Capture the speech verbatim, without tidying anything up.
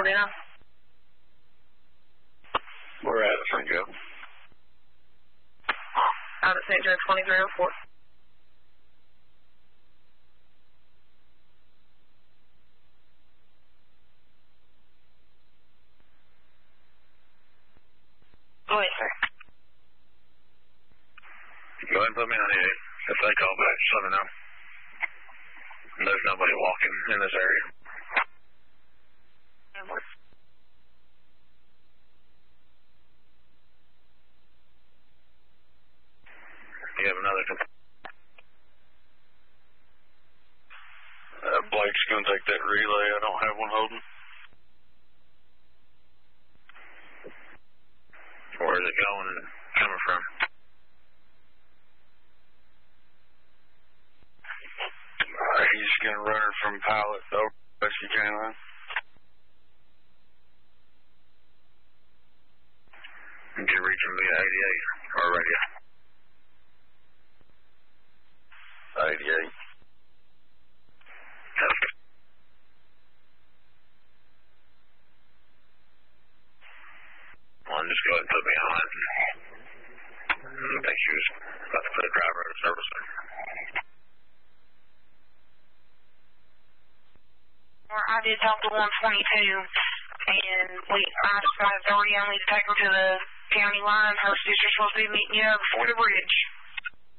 forty-nine. We're at Saint Joe. Out at Saint Joe, twenty-three oh four. Go ahead, sir. Go ahead and put me on eight. If they call back, just let me know. There's nobody walking in this area. You have another complaint? Uh, Blake's going to take that relay. I don't have one holding. Where is it going and coming from? Uh, he's going to run her from Pilot over Rescue Canine. You can reach him via eighty-eight or radio. eighty-eight. Okay. Well, just go ahead and put me on it. I think she was about to put a driver out of service. I did talk to one twenty-two, and we I decided it's already only to take her to the county line. Her sister's supposed to be meeting you before the bridge.